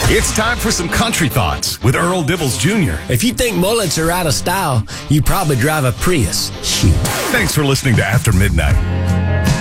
It's time for some country thoughts with Earl Dibbles Jr. If you think mullets are out of style, you probably drive a Prius. Shoot. Thanks for listening to After Midnight.